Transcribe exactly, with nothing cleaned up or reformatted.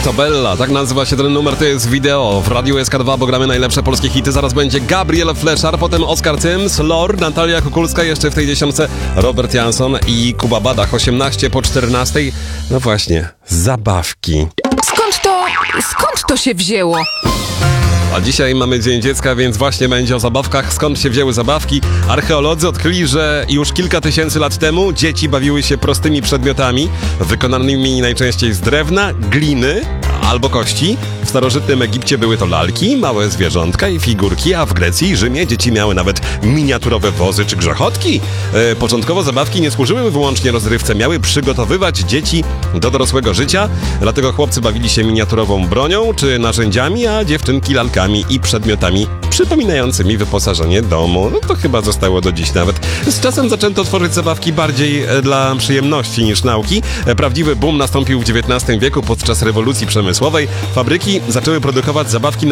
To Bella, tak nazywa się ten numer, to jest wideo w Radiu S K dwa, bo gramy najlepsze polskie hity. Zaraz będzie Gabriel Fleszar, potem Oskar Cyms, Lord, Natalia Kukulska, jeszcze w tej dziesiątce Robert Jansson i Kuba Badach. osiemnaście po czternastej. No właśnie, zabawki. Skąd to, skąd to się wzięło? A dzisiaj mamy Dzień Dziecka, więc właśnie będzie o zabawkach. Skąd się wzięły zabawki? Archeolodzy odkryli, że już kilka tysięcy lat temu dzieci bawiły się prostymi przedmiotami, wykonanymi najczęściej z drewna, gliny albo kości. W starożytnym Egipcie były to lalki, małe zwierzątka i figurki, a w Grecji i Rzymie dzieci miały nawet miniaturowe wozy czy grzechotki. E, początkowo zabawki nie służyły wyłącznie rozrywce, miały przygotowywać dzieci do dorosłego życia, dlatego chłopcy bawili się miniaturową bronią czy narzędziami, a dziewczynki lalkami i przedmiotami przypominającymi wyposażenie domu. No to chyba zostało do dziś nawet. Z czasem zaczęto tworzyć zabawki bardziej e, dla przyjemności niż nauki. E, prawdziwy boom nastąpił w dziewiętnastym wieku podczas rewolucji przemysłowej. Fabryki zaczęły produkować zabawki